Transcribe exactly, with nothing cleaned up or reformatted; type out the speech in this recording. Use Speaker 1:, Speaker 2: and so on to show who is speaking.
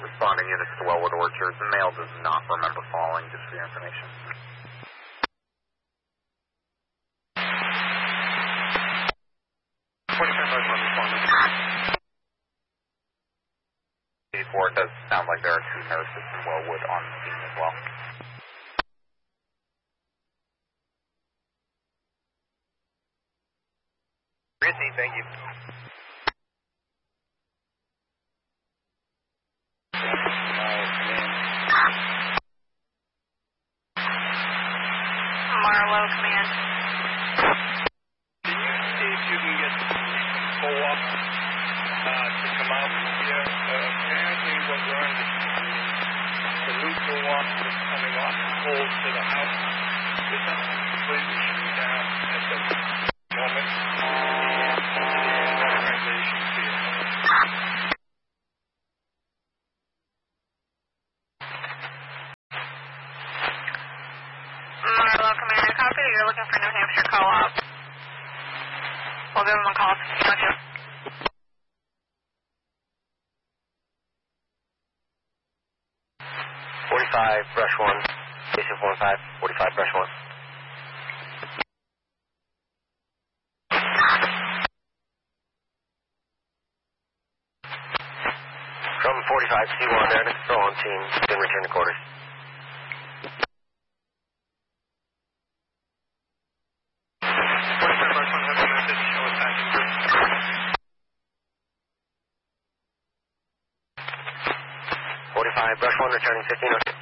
Speaker 1: responding units to Wellwood Orchards. The male does not remember falling, just for your information.
Speaker 2: twenty-five Brush one responding.
Speaker 1: eighty-four, it does sound like there are two nurses in Wellwood on the scene as well.
Speaker 2: Ritzy, thank you.
Speaker 3: Marlow, command.
Speaker 2: Can you see if you can get co-op uh, to come out here? Uh, apparently what we're understanding, the loop co-op is coming off the pole to the house. It's not completely shut down at the moment. The organization's here.
Speaker 3: Marlow, command. I copy that you're looking for New Hampshire co-op. We'll give them a call. sixteen oh two.
Speaker 4: forty-five, brush one. Station four five, forty-five, brush one. From forty-five, C one, there to control on team. Then return to quarters.
Speaker 2: forty-five Brush one, have a message. Show us passenger.
Speaker 4: forty-five, brush one, returning fifteen oh two.